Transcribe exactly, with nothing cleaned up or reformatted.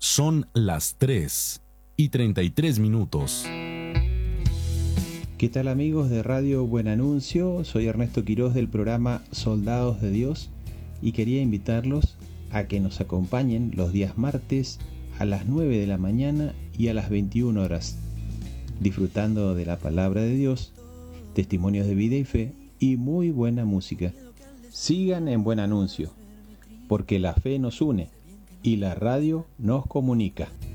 Son las tres y treinta y tres minutos. ¿Qué tal amigos de Radio Buen Anuncio? Soy Ernesto Quiroz del programa Soldados de Dios y quería invitarlos a que nos acompañen los días martes a las nueve de la mañana y a las veintiuna horas, disfrutando de la palabra de Dios, testimonios de vida y fe y muy buena música. Sigan en Buen Anuncio, porque la fe nos une y la radio nos comunica.